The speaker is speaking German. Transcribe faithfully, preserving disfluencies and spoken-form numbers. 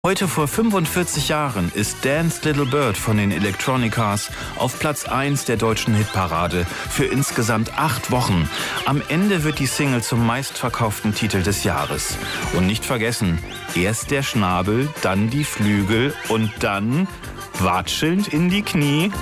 Heute vor fünfundvierzig Jahren ist Dance Little Bird von den Electronicas auf Platz eins der deutschen Hitparade für insgesamt acht Wochen. Am Ende wird die Single zum meistverkauften Titel des Jahres. Und nicht vergessen, erst der Schnabel, dann die Flügel und dann watschelnd in die Knie.